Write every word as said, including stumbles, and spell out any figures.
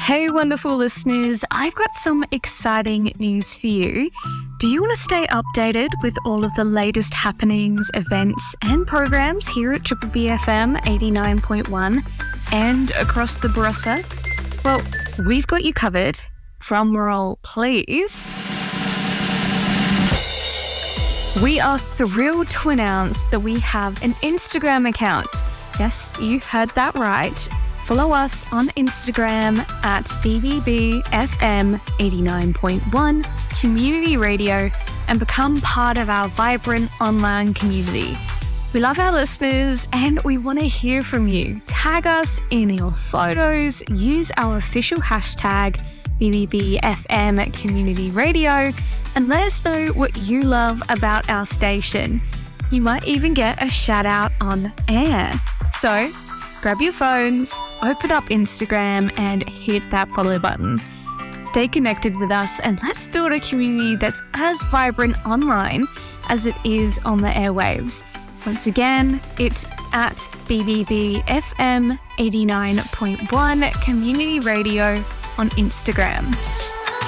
Hey, wonderful listeners, I've got some exciting news for you. Do you want to stay updated with all of the latest happenings, events, and programs here at Triple B F M eighty-nine point one and across the Barossa? Well, we've got you covered. Drum roll, please. We are thrilled to announce that we have an Instagram account. Yes, you heard that right. Follow us on Instagram at B B B F M eighty-nine point one Community Radio and become part of our vibrant online community. We love our listeners and we want to hear from you. Tag us in your photos, use our official hashtag B B B F M Community Radio, and let us know what you love about our station. You might even get a shout out on air. So, grab your phones, open up Instagram and hit that follow button. Stay connected with us and let's build a community that's as vibrant online as it is on the airwaves. Once again, it's at B B B F M eighty-nine point one Community Radio on Instagram.